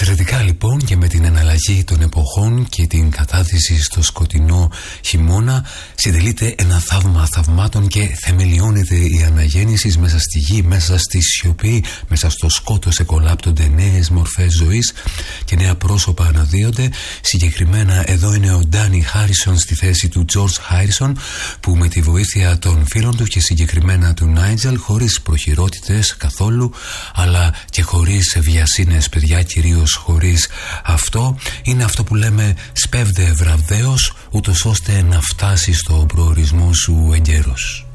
Εξαιρετικά λοιπόν, και με την εναλλαγή των εποχών και την κατάδυση στο σκοτεινό χειμώνα συντελείται ένα θαύμα θαυμάτων και θεμελιώνεται η αναγέννηση μέσα στη γη, μέσα στη σιωπή, μέσα στο σκότος εκολάπτονται νέες μορφές ζωής και νέα πρόσωπα αναδύονται. Συγκεκριμένα εδώ είναι ο Ντάνι Χάρισον στη θέση του Τζορτζ Χάρισον, που με τη βοήθεια των φίλων του και συγκεκριμένα του Νάιτζελ, χωρίς προχειρότητες καθόλου αλλά και χωρίς βιασύνες, παιδιά, κυρίως χωρίς αυτό, είναι αυτό που λέμε σπέβδε βραβδαίος, ούτως ώστε να φτάσει στο προορισμό σου εγκαίρος.